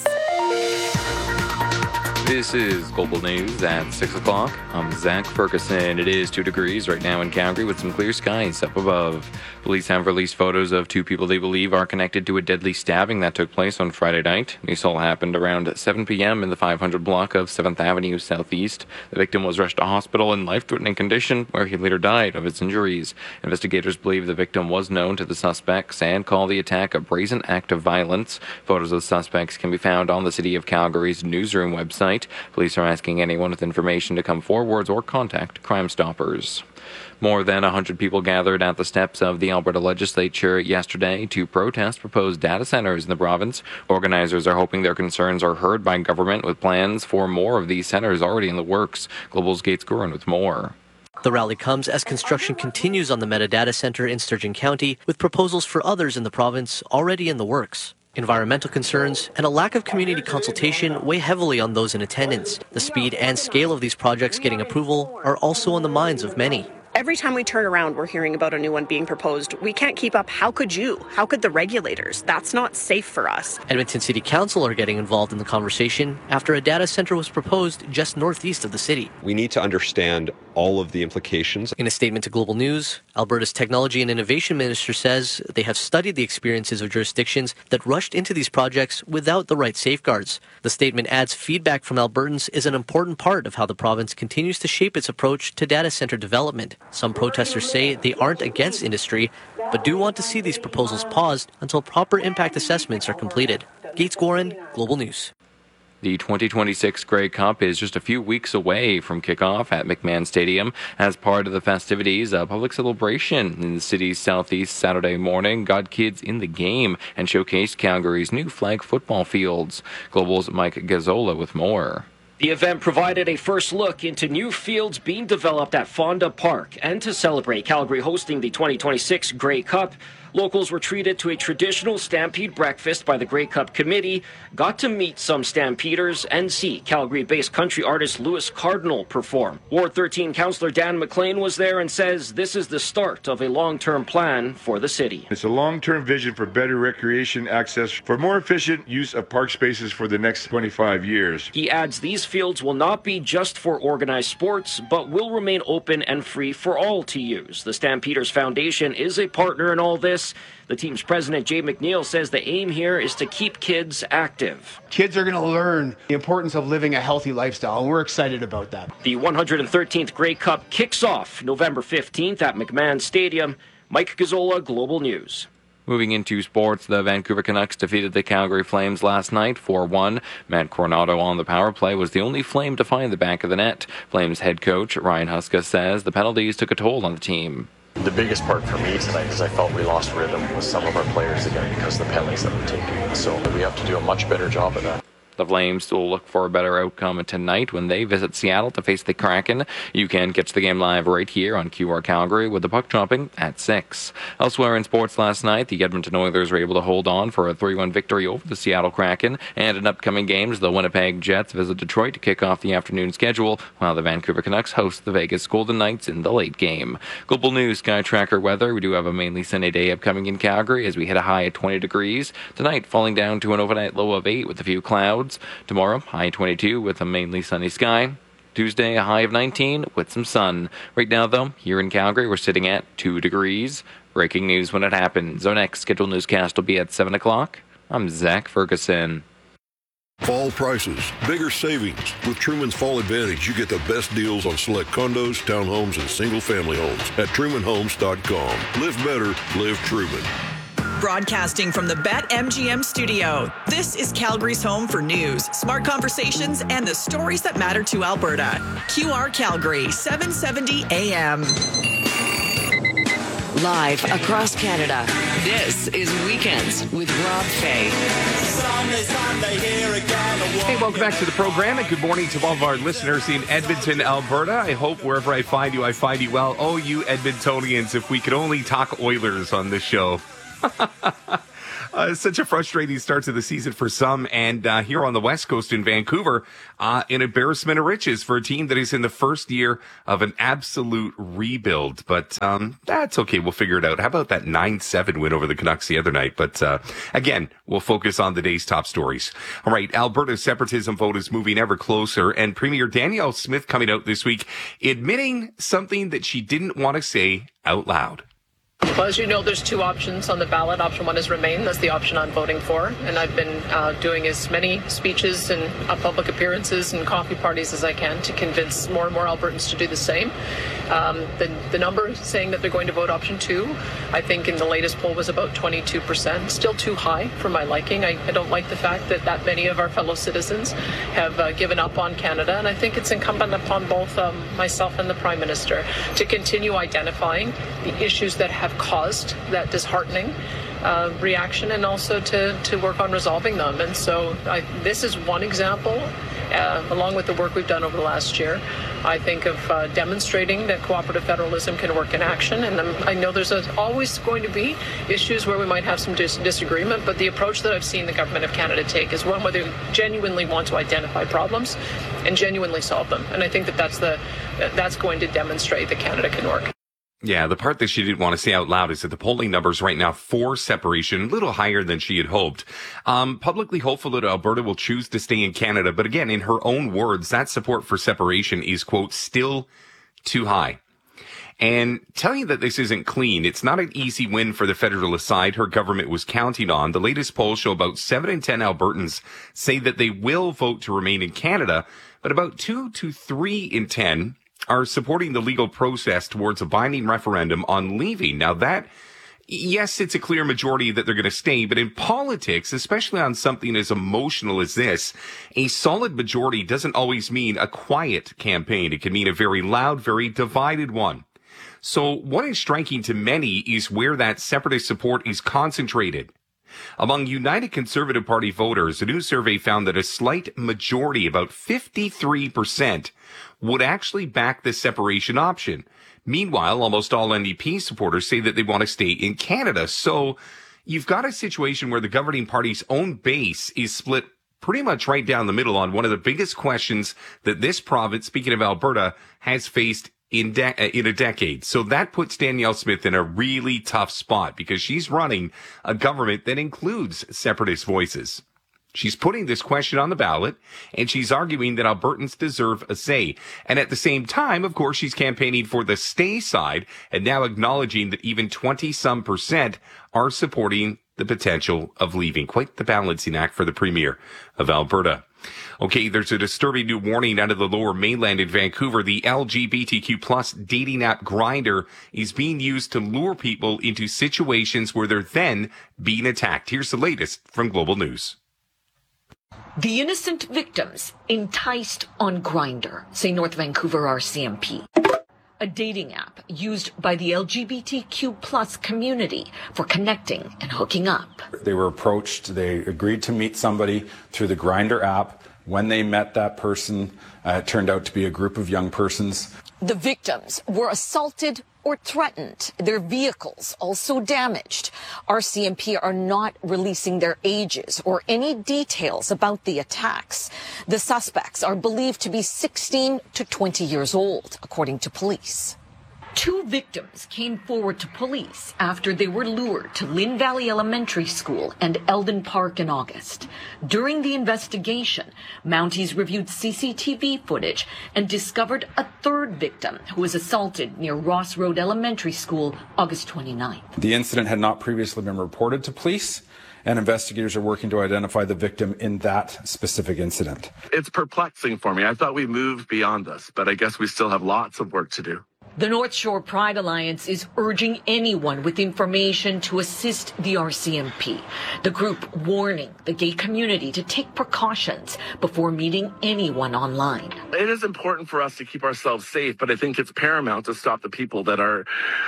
This is Global News at six o'clock. I'm Zach Ferguson. It is two degrees right now in Calgary with some clear skies up above. Police have released photos of two people they believe are connected to a deadly stabbing that took place on Friday night. This all happened around seven p.m. in the five hundred block of seventh Avenue Southeast. The victim was rushed to hospital in life-threatening condition, where he later died of his injuries. Investigators believe the victim was known to the suspects and call the attack a brazen act of violence. Photos of the suspects can be found on the City of Calgary's newsroom website. Police are asking anyone with information to come forward or contact Crime Stoppers. More than one hundred people gathered at the steps of the Alberta Legislature yesterday to protest proposed data centers in the province. Organizers are hoping their concerns are heard by government, with plans for more of these centers already in the works. Global's Gates Gurin with more. The rally comes as construction continues on the Meta Data Center in Sturgeon County, with proposals for others in the province already in the works. Environmental concerns and a lack of community consultation weigh heavily on those in attendance. The speed and scale of these projects getting approval are also on the minds of many. Every time we turn around, we're hearing about a new one being proposed. We can't keep up. How could you? How could the regulators? That's not safe for us. Edmonton City Council are getting involved in the conversation after a data center was proposed just northeast of the city. We need to understand all of the implications. In a statement to Global News, Alberta's Technology and Innovation Minister says they have studied the experiences of jurisdictions that rushed into these projects without the right safeguards. The statement adds feedback from Albertans is an important part of how the province continues to shape its approach to data center development. Some protesters say they aren't against industry, but do want to see these proposals paused until proper impact assessments are completed. Gates Gorin, Global News. The twenty twenty-six Grey Cup is just a few weeks away from kickoff at McMahon Stadium. As part of the festivities, a public celebration in the city's southeast Saturday morning got kids in the game and showcased Calgary's new flag football fields. Global's Mike Gazzola with more. The event provided a first look into new fields being developed at Fonda Park, and to celebrate Calgary hosting the twenty twenty-six Grey Cup, locals were treated to a traditional Stampede breakfast by the Grey Cup committee, got to meet some Stampeders, and see Calgary-based country artist Louis Cardinal perform. Ward thirteen Councillor Dan McLean was there and says this is the start of a long-term plan for the city. It's a long-term vision for better recreation access, for more efficient use of park spaces for the next twenty-five years. He adds these fields will not be just for organized sports, but will remain open and free for all to use. The Stampeders Foundation is a partner in all this. The team's president, Jay McNeil, says the aim here is to keep kids active. Kids are going to learn the importance of living a healthy lifestyle, and we're excited about that. The one hundred thirteenth Grey Cup kicks off November fifteenth at McMahon Stadium. Mike Gazzola, Global News. Moving into sports, the Vancouver Canucks defeated the Calgary Flames last night four one. Matt Coronado on the power play was the only Flame to find the back of the net. Flames head coach Ryan Huska says the penalties took a toll on the team. The biggest part for me tonight is I felt we lost rhythm with some of our players again because of the penalties that were taken. So we have to do a much better job of that. The Flames will look for a better outcome tonight when they visit Seattle to face the Kraken. You can catch the game live right here on Q R Calgary with the puck dropping at six. Elsewhere in sports last night, the Edmonton Oilers were able to hold on for a three one victory over the Seattle Kraken. And in upcoming games, the Winnipeg Jets visit Detroit to kick off the afternoon schedule, while the Vancouver Canucks host the Vegas Golden Knights in the late game. Global News Sky Tracker weather. We do have a mainly sunny day upcoming in Calgary as we hit a high at twenty degrees. Tonight, falling down to an overnight low of eight with a few clouds. Tomorrow, high twenty-two with a mainly sunny sky. Tuesday, a high of nineteen with some sun. Right now, though, here in Calgary, we're sitting at two degrees. Breaking news when it happens. Our next scheduled newscast will be at seven o'clock. I'm Zach Ferguson. Fall prices, bigger savings. With Truman's Fall Advantage, you get the best deals on select condos, townhomes, and single-family homes at truman homes dot com. Live better, live Truman. Broadcasting from the BetMGM studio, this is Calgary's home for news, smart conversations, and the stories that matter to Alberta. Q R Calgary, seven seventy A M. Live across Canada, This is Weekends with Rob Fay. Sunday, Sunday, here again. Hey, welcome back to the program, and good morning to all of our listeners in Edmonton, Alberta. I hope wherever I find you, I find you well. Oh, you Edmontonians, if we could only talk Oilers on this show. Uh, such a frustrating start to the season for some, and uh, here on the West Coast in Vancouver, uh, an embarrassment of riches for a team that is in the first year of an absolute rebuild. But um, that's okay. We'll figure it out. How about that nine seven win over the Canucks the other night? But uh, again, we'll focus on the day's top stories. All right, Alberta's separatism vote is moving ever closer, and Premier Danielle Smith coming out this week admitting something that she didn't want to say out loud. Well, as you know, there's two options on the ballot. Option one is Remain. That's the option I'm voting for. And I've been uh, doing as many speeches and uh, public appearances and coffee parties as I can to convince more and more Albertans to do the same. Um, the, the number saying that they're going to vote option two, I think in the latest poll was about twenty-two percent. Still too high for my liking. I, I don't like the fact that that many of our fellow citizens have uh, given up on Canada. And I think it's incumbent upon both um, myself and the Prime Minister to continue identifying the issues that have caused that disheartening uh, reaction, and also to, to work on resolving them. And so I, this is one example, uh, along with the work we've done over the last year, I think, of uh, demonstrating that cooperative federalism can work in action. And I'm, I know there's a, always going to be issues where we might have some dis- disagreement, but the approach that I've seen the Government of Canada take is one where they genuinely want to identify problems and genuinely solve them. And I think that that's, the, that's going to demonstrate that Canada can work. Yeah, the part that she didn't want to say out loud is that the polling numbers right now for separation, a little higher than she had hoped. Um, publicly hopeful that Alberta will choose to stay in Canada. But again, in her own words, that support for separation is, quote, still too high. And telling you that this isn't clean, it's not an easy win for the Federalist side her government was counting on. The latest polls show about seven in ten Albertans say that they will vote to remain in Canada, but about two to three in ten are supporting the legal process towards a binding referendum on leaving. Now that, yes, it's a clear majority that they're going to stay, but in politics, especially on something as emotional as this, a solid majority doesn't always mean a quiet campaign. It can mean a very loud, very divided one. So what is striking to many is where that separatist support is concentrated. Among United Conservative Party voters, a new survey found that a slight majority, about fifty-three percent, would actually back the separation option. Meanwhile, almost all N D P supporters say that they want to stay in Canada. So you've got a situation where the governing party's own base is split pretty much right down the middle on one of the biggest questions that this province, speaking of Alberta, has faced in de- in a decade. So that puts Danielle Smith in a really tough spot because she's running a government that includes separatist voices. She's putting this question on the ballot, and she's arguing that Albertans deserve a say. And at the same time, of course, she's campaigning for the stay side and now acknowledging that even twenty-some percent are supporting the potential of leaving. Quite the balancing act for the Premier of Alberta. Okay, there's a disturbing new warning out of the Lower Mainland in Vancouver. The L G B T Q plus dating app Grindr is being used to lure people into situations where they're then being attacked. Here's the latest from Global News. The innocent victims enticed on Grindr, say North Vancouver R C M P. A dating app used by the L G B T Q plus community for connecting and hooking up. They were approached, they agreed to meet somebody through the Grindr app. When they met that person, uh, it turned out to be a group of young persons. The victims were assaulted or threatened, their vehicles also damaged. R C M P are not releasing their ages or any details about the attacks. The suspects are believed to be sixteen to twenty years old, according to police. Two victims came forward to police after they were lured to Lynn Valley Elementary School and Eldon Park in August. During the investigation, Mounties reviewed C C T V footage and discovered a third victim who was assaulted near Ross Road Elementary School August twenty-ninth. The incident had not previously been reported to police, and investigators are working to identify the victim in that specific incident. It's perplexing for me. I thought we moved beyond this, but I guess we still have lots of work to do. The North Shore Pride Alliance is urging anyone with information to assist the R C M P. The group warning the gay community to take precautions before meeting anyone online. It is important for us to keep ourselves safe, but I think it's paramount to stop the people that are,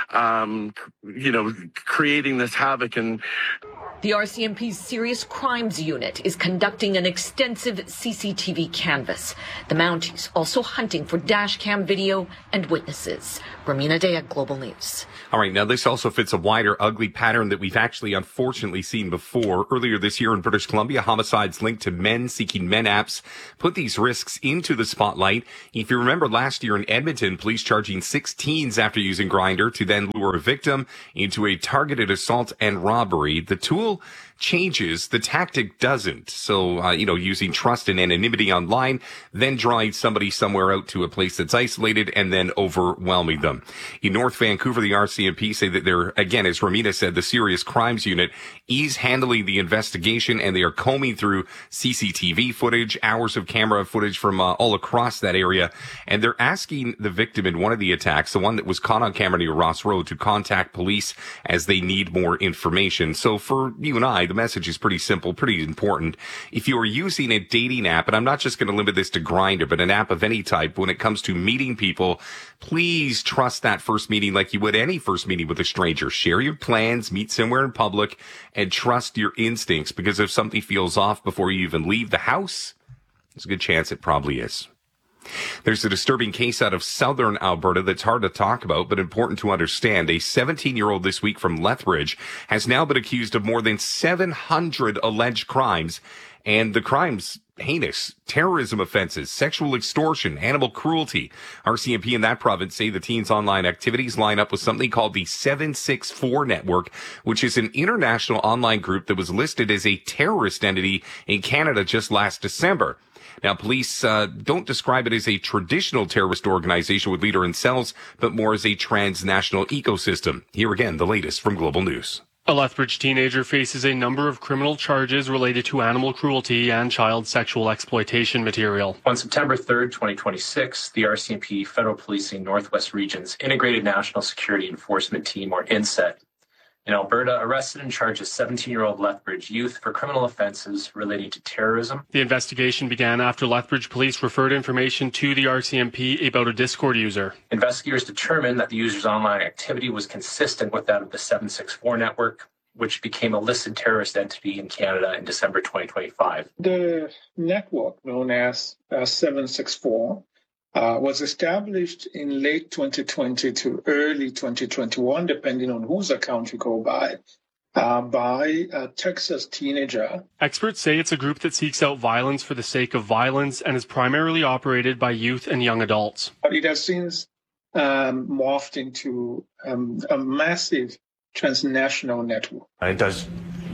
um, you know, creating this havoc. And the R C M P's Serious Crimes Unit is conducting an extensive C C T V canvass. The Mounties also hunting for dash cam video and witnesses. Romina Daya, Global News. All right, now this also fits a wider ugly pattern that we've actually unfortunately seen before. Earlier this year in British Columbia, homicides linked to men seeking men apps put these risks into the spotlight. If you remember last year in Edmonton, police charging six teens after using Grindr to then lure a victim into a targeted assault and robbery. The tool changes, the tactic doesn't. So, uh, you know, using trust and anonymity online, then drawing somebody somewhere out to a place that's isolated and then overwhelming them. In North Vancouver, the R C M P say that they're, again, as Romina said, the Serious Crimes Unit is handling the investigation and they are combing through C C T V footage, hours of camera footage from uh, all across that area. And they're asking the victim in one of the attacks, the one that was caught on camera near Ross Road, to contact police as they need more information. So for you and I, the message is pretty simple, pretty important. If you are using a dating app, and I'm not just going to limit this to Grindr, but an app of any type, when it comes to meeting people, please trust that first meeting like you would any first meeting with a stranger. Share your plans, meet somewhere in public, and trust your instincts, because if something feels off before you even leave the house, there's a good chance it probably is. There's a disturbing case out of southern Alberta that's hard to talk about, but important to understand. A seventeen-year-old this week from Lethbridge has now been accused of more than seven hundred alleged crimes, and the crimes heinous: terrorism offenses, sexual extortion, animal cruelty. R C M P in that province say the teen's online activities line up with something called the seven six four Network, which is an international online group that was listed as a terrorist entity in Canada just last December. Now, police uh, don't describe it as a traditional terrorist organization with leader in cells, but more as a transnational ecosystem. Here again, the latest from Global News. A Lethbridge teenager faces a number of criminal charges related to animal cruelty and child sexual exploitation material. On September third, twenty twenty-six, the R C M P Federal Policing Northwest Region's Integrated National Security Enforcement Team, or INSET, in Alberta, arrested and charged a seventeen-year-old Lethbridge youth for criminal offenses relating to terrorism. The investigation began after Lethbridge police referred information to the R C M P about a Discord user. Investigators determined that the user's online activity was consistent with that of the seven six four Network, which became a listed terrorist entity in Canada in December twenty twenty-five. The network, known as uh, seven six four, Uh, was established in late twenty twenty to early twenty twenty-one, depending on whose account you go by, uh, by a Texas teenager. Experts say it's a group that seeks out violence for the sake of violence and is primarily operated by youth and young adults. It has since um, morphed into um, a massive transnational network. It does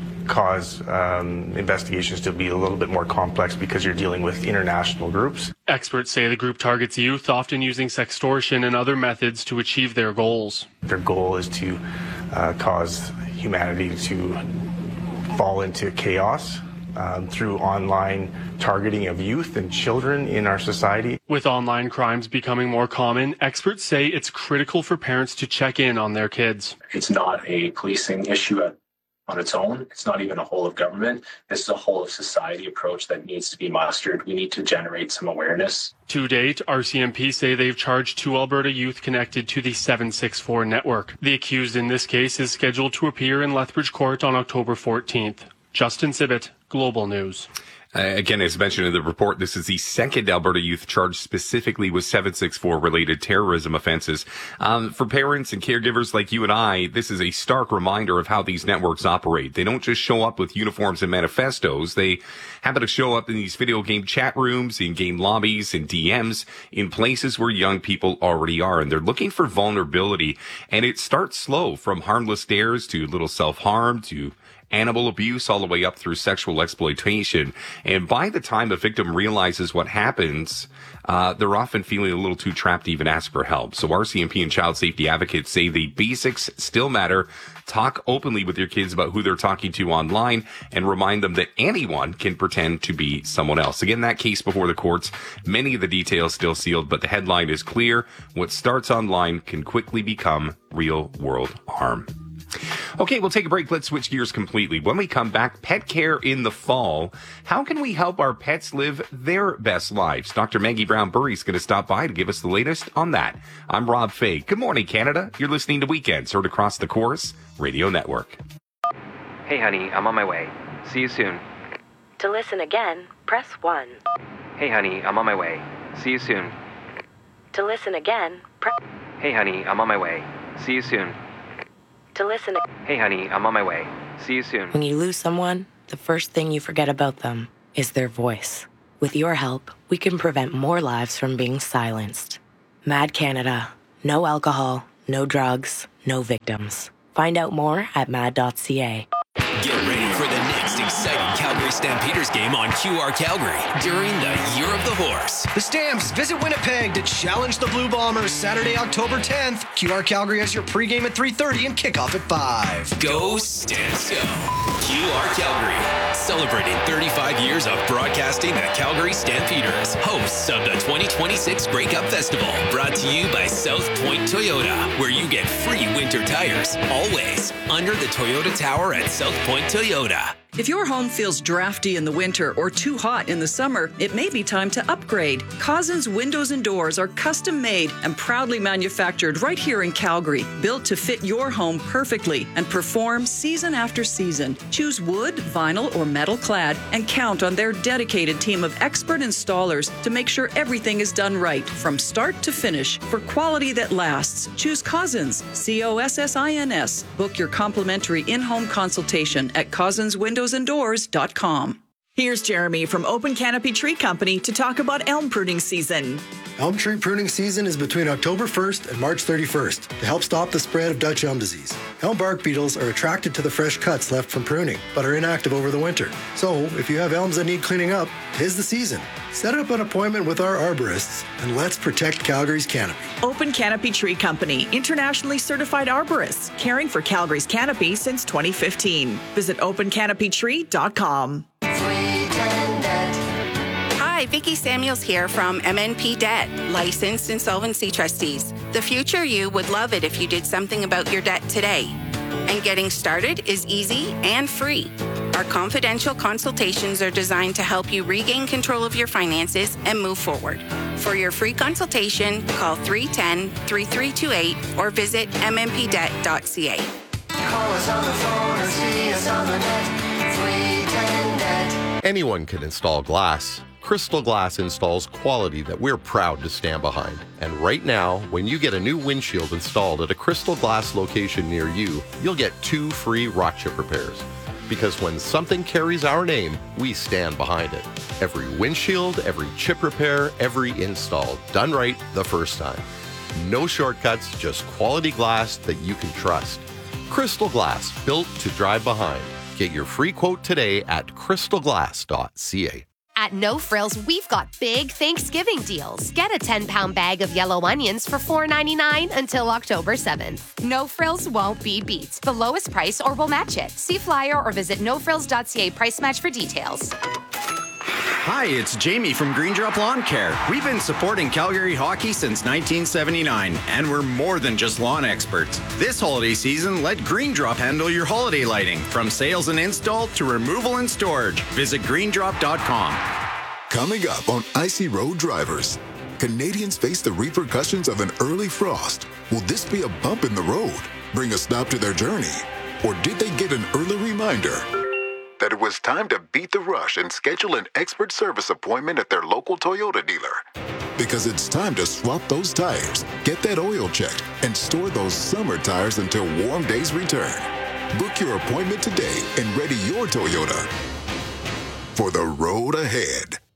cause um, investigations to be a little bit more complex because you're dealing with international groups. Experts say the group targets youth, often using sextortion and other methods to achieve their goals. Their goal is to uh, cause humanity to fall into chaos um, through online targeting of youth and children in our society. With online crimes becoming more common, experts say it's critical for parents to check in on their kids. It's not a policing issue at on its own. It's not even a whole of government. This is a whole of society approach that needs to be mustered. We need to generate some awareness. To date, R C M P say they've charged two Alberta youth connected to the seven six four network. The accused in this case is scheduled to appear in Lethbridge Court on October fourteenth. Justin Sibbett, Global News. Uh, again, as mentioned in the report, this is the second Alberta youth charged specifically with seven six four related terrorism offenses. Um, for parents and caregivers like you and I, this is a stark reminder of how these networks operate. They don't just show up with uniforms and manifestos. They happen to show up in these video game chat rooms, in game lobbies, in D Ms, in places where young people already are. And they're looking for vulnerability. And it starts slow, from harmless dares to little self-harm to animal abuse all the way up through sexual exploitation. And by the time a victim realizes what happens, uh, they're often feeling a little too trapped to even ask for help. So R C M P and child safety advocates say the basics still matter. Talk openly with your kids about who they're talking to online and remind them that anyone can pretend to be someone else. Again, that case before the courts, many of the details still sealed, but the headline is clear. What starts online can quickly become real world harm. Okay, we'll take a break. Let's switch gears completely. When we come back, pet care in the fall. How can we help our pets live their best lives? Doctor Maggie Brown-Burry is going to stop by to give us the latest on that. I'm Rob Fay. Good morning, Canada. You're listening to Weekends, heard across the Chorus Radio Network. Hey, honey, I'm on my way. See you soon. To listen again, press one. Hey, honey, I'm on my way. See you soon. To listen again, press... Hey, honey, I'm on my way. See you soon. To listen... Hey, honey, I'm on my way. See you soon. When you lose someone, the first thing you forget about them is their voice. With your help, we can prevent more lives from being silenced. Mad Canada. No alcohol, no drugs, no victims. Find out more at mad dot c a. Get ready for the next exciting Calgary Stampeders game on Q R Calgary during the Year of the Horse. The Stamps visit Winnipeg to challenge the Blue Bombers Saturday, October tenth. Q R Calgary has your pregame at three thirty and kickoff at five. Go Stamps go! Q R Calgary, celebrating thirty-five years of broadcasting the Calgary Stampeders, hosts of the twenty twenty-six Grey Cup Festival, brought to you by South Point Toyota, where you get free winter tires, always under the Toyota Tower at South Point Toyota. If your home feels drafty in the winter or too hot in the summer, it may be time to upgrade. Cousins Windows and Doors are custom made and proudly manufactured right here in Calgary, built to fit your home perfectly and perform season after season. Choose wood, vinyl, or metal clad and count on their dedicated team of expert installers to make sure everything is done right from start to finish for quality that lasts. Choose Cousins, C O S S I N S. Book your complimentary in-home consultation at cousins windows and doors dot com. Here's Jeremy from Open Canopy Tree Company to talk about elm pruning season. Elm tree pruning season is between October first and March thirty-first to help stop the spread of Dutch elm disease. Elm bark beetles are attracted to the fresh cuts left from pruning, but are inactive over the winter. So, if you have elms that need cleaning up, 'tis the season. Set up an appointment with our arborists and let's protect Calgary's canopy. Open Canopy Tree Company, internationally certified arborists, caring for Calgary's canopy since twenty fifteen. Visit open canopy tree dot com. Hi, Vicki Samuels here from M N P Debt, licensed insolvency trustees. The future you would love it if you did something about your debt today. And getting started is easy and free. Our confidential consultations are designed to help you regain control of your finances and move forward. For your free consultation, call three one zero, three three two eight or visit m m p debt dot c a. Call us on the phone or see us on the net. three ten net. Anyone can install glass. Crystal Glass installs quality that we're proud to stand behind. And right now, when you get a new windshield installed at a Crystal Glass location near you, you'll get two free rock chip repairs. Because when something carries our name, we stand behind it. Every windshield, every chip repair, every install, done right the first time. No shortcuts, just quality glass that you can trust. Crystal Glass, built to drive behind. Get your free quote today at crystal glass dot c a. At No Frills, we've got big Thanksgiving deals. Get a ten-pound bag of yellow onions for four ninety-nine until October seventh. No Frills won't be beat. The lowest price or we'll match it. See flyer or visit no frills dot c a price match for details. Hi, it's Jamie from Green Drop Lawn Care. We've been supporting Calgary hockey since nineteen seventy-nine, and we're more than just lawn experts. This holiday season, let Green Drop handle your holiday lighting, from sales and install to removal and storage. Visit green drop dot com. Coming up on Icy Road Drivers, Canadians face the repercussions of an early frost. Will this be a bump in the road, bring a stop to their journey? Or did they get an early reminder that it was time to beat the rush and schedule an expert service appointment at their local Toyota dealer? Because it's time to swap those tires, get that oil checked, and store those summer tires until warm days return. Book your appointment today and ready your Toyota for the road ahead.